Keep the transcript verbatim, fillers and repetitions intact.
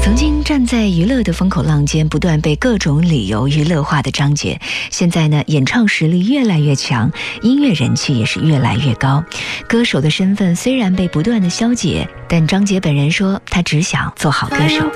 曾经站在娱乐的风口浪尖，不断被各种理由娱乐化的张杰，现在呢，演唱实力越来越强，音乐人气也是越来越高。歌手的身份虽然被不断的消解，但张杰本人说，他只想做好歌手。